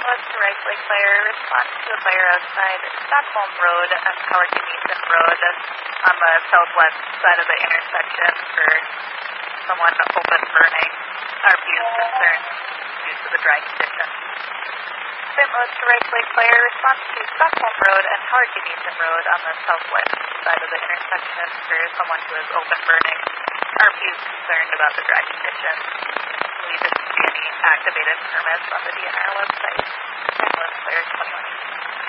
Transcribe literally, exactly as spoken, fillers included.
West to Rice Lake Fire. Response to a fire outside Stockholm Road and Howard Ganesen Road on the southwest side of the intersection for someone open burning. R P is concerned due to the dry conditions. Saint Louis to Rice Lake Fire. Response to Stockholm Road and Howard Ganesen Road on the southwest side of the intersection for someone who is open burning. R P is concerned about the dry conditions. We didn't see any activated permits on the D N R website. Saint Louis Fire twenty-one.